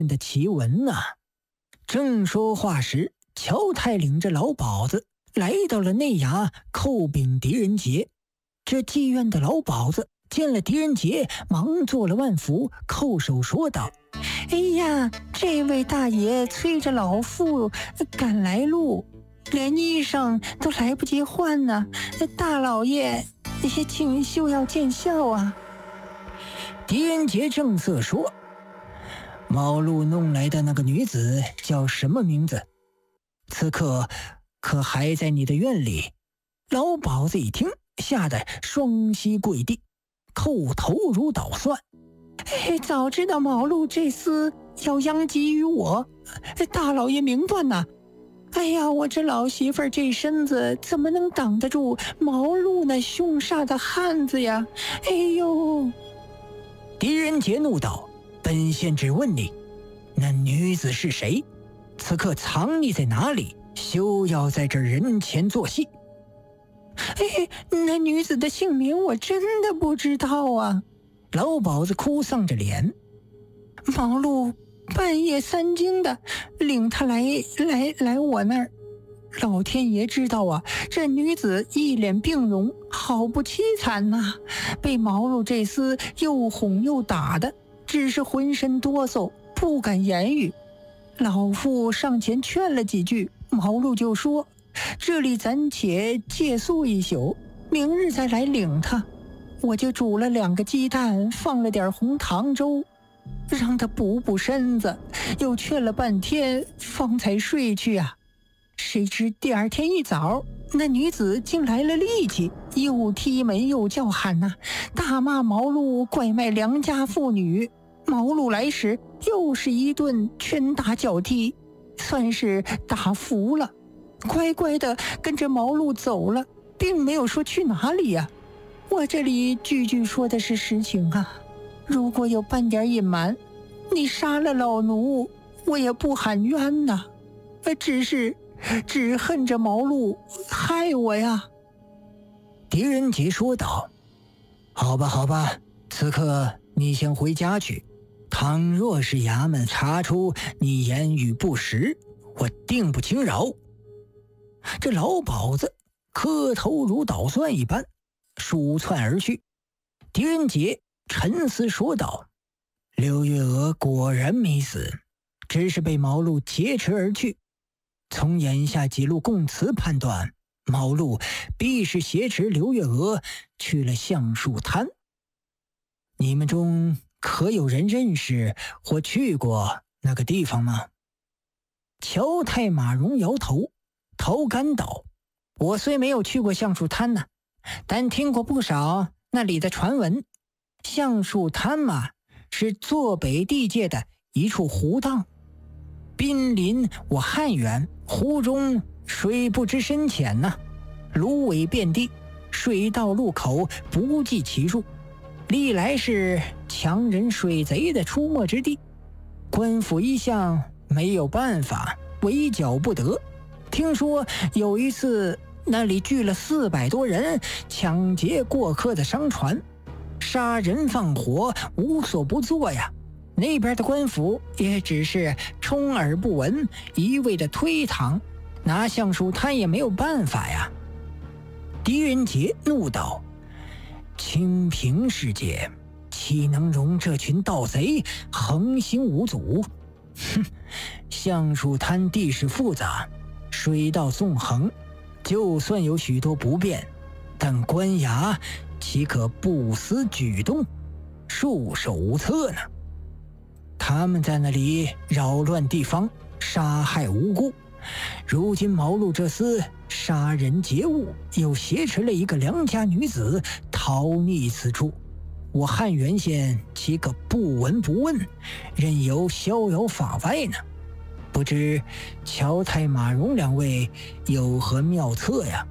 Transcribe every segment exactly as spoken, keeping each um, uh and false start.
的奇闻呐、啊。正说话时，乔太领着老鸨子来到了内衙叩禀狄仁杰。这妓院的老鸨子见了狄仁杰，忙做了万福，叩首说道：哎呀，这位大爷催着老妇赶来路，连衣裳都来不及换呢，大老爷请休要见笑啊。狄仁杰正色说：毛路弄来的那个女子叫什么名字？此刻可还在你的院里？老鸨子一听，吓得双膝跪地，叩头如捣蒜。哎，早知道毛路这厮要殃及于我，大老爷明断呐！哎呀，我这老媳妇儿这身子怎么能挡得住毛路那凶煞的汉子呀？哎呦！狄仁杰怒道：本县只问你，那女子是谁？此刻藏匿在哪里？休要在这人前作戏。哎，那女子的姓名我真的不知道啊！老鸨子哭丧着脸。毛路半夜三更的领他来来来我那儿，老天爷知道啊，这女子一脸病容，好不凄惨呐、啊！被毛路这厮又哄又打的，只是浑身哆嗦，不敢言语。老妇上前劝了几句，毛路就说：这里暂且借宿一宿，明日再来领他。我就煮了两个鸡蛋，放了点红糖粥，让他补补身子，又劝了半天，方才睡去啊。谁知第二天一早，那女子竟来了力气，又踢门又叫喊呐、啊，大骂毛路拐卖良家妇女。毛路来时又是一顿拳打脚踢，算是打服了，乖乖的跟着毛路走了，并没有说去哪里呀、啊。我这里句句说的是实情啊，如果有半点隐瞒，你杀了老奴，我也不喊冤呐，只是只恨着毛路害我呀。狄仁杰说道：好吧好吧，此刻你先回家去，倘若是衙门查出你言语不实，我定不轻饶。这老鸨子磕头如捣蒜一般，鼠窜而去。狄仁杰沉思说道：刘月娥果然没死，只是被毛路劫持而去。从眼下几路供词判断，毛路必是挟持刘月娥去了橡树滩。你们中可有人认识或去过那个地方吗？乔太马荣摇头，头干道：我虽没有去过橡树滩呢，但听过不少那里的传闻。橡树滩嘛，是坐北地界的一处湖荡，濒临我汉源，湖中水不知深浅呐、啊，芦苇遍地，水道路口不计其数，历来是强人水贼的出没之地。官府一向没有办法，围剿不得。听说有一次那里聚了四百多人，抢劫过客的商船，杀人放火，无所不作呀。那边的官府也只是充耳不闻，一味的推搪，拿橡树滩也没有办法呀。狄仁杰怒道：清平世界岂能容这群盗贼横行无阻？哼，橡树滩地势复杂，水道纵横，就算有许多不便，但官衙岂可不思举动，束手无策呢？他们在那里扰乱地方，杀害无辜，如今毛路这厮杀人劫物，又挟持了一个良家女子逃匿此处，我汉源县岂可不闻不问，任由逍遥法外呢？不知乔太马荣两位有何妙策呀？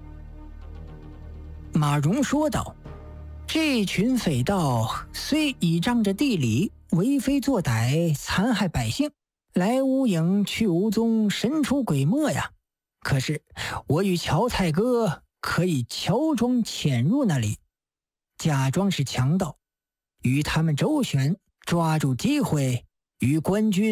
马荣说道：这群匪盗虽倚仗着地理，为非作歹，残害百姓，来无影去无踪，神出鬼没呀。可是我与乔太哥可以乔装潜入那里，假装是强盗，与他们周旋，抓住机会与官军